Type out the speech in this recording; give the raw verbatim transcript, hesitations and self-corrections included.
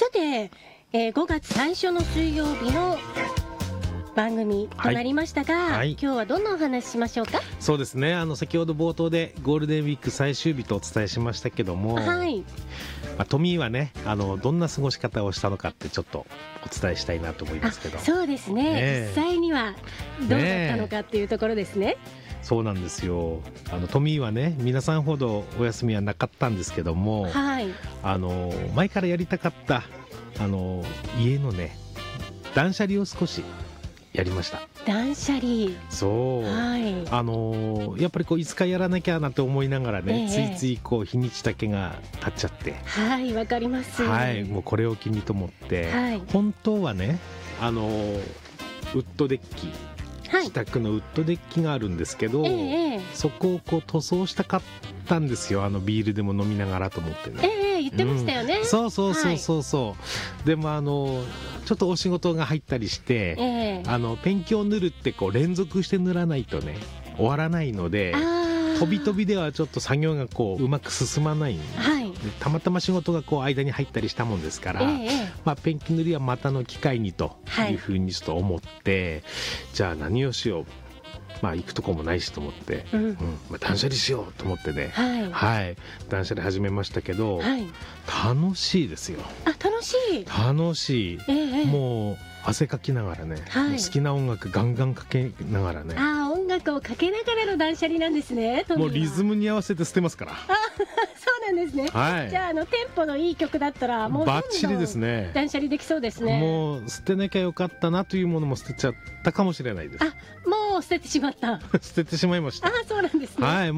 さて、えー、ごがつ最初の水曜日の番組となりましたが、はいはい、今日はどんなお話ししましょうか。 そうですね、あの先ほど冒頭でゴールデンウィーク最終日とお伝えしましたけども、はい、まあ、トミーはね、あのどんな過ごし方をしたのかってちょっとお伝えしたいなと思いますけど。 そうですね、ね、実際にはどうだったのかっていうところですね。 そうなんですよ。あのトミーはね、皆さんほどお休みはなかったんですけども、はい、あの前からやりたかったあの家のね断捨離を少しやりました。 断捨離、 そう、はい、あのやっぱりこういつかやらなきゃなって思いながらね、えー、ついついこう日にちだけが経っちゃって、 はい、わかります。 はい、もうこれを機にと思って、はい、本当はね、あのウッドデッキ、はい、自宅のウッドデッキがあるんですけど、えー、そこをこう塗装したかったんですよ。あのビールでも飲みながらと思ってね、 えー、言ってましたよね、 うん、そうそうそうそうそう、はい、でもあのちょっとお仕事が入ったりして、えー、あのペンキを塗るってこう連続して塗らないとね終わらないので、飛び飛びではちょっと作業がこううまく進まないんで、はい、たまたま仕事がこう間に入ったりしたもんですから、えーまあ、ペンキ塗りはまたの機会にというふうにちょっと思って、はい、じゃあ何をしよう、まあ行くとこもないしと思って、うんうん、まあ、断捨離しようと思ってね、はいはい、断捨離始めましたけど、はい、楽しいですよ。 あ、楽しい楽しい、えー、もう汗かきながらね、はい、好きな音楽ガンガンかけながらね。 あ、音楽をかけながらの断捨離なんですね。 もうリズムに合わせて捨てますから。あ、 そうなんですね、はい、じゃあ、あのテンポのいい曲だったらもうバッチリですね。 断捨離できそうですね。 もう捨てなきゃよかったなというものも捨てちゃったかもしれないです。 あ、もう捨ててしまった。 捨ててしまいました。 あ、そうなんですね、 はい。